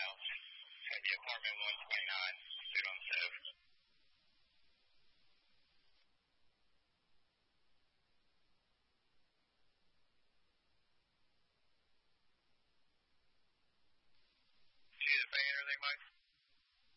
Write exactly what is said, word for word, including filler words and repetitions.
miles at the apartment one twenty-nine, sit on seven. See the fan or anything, Mike?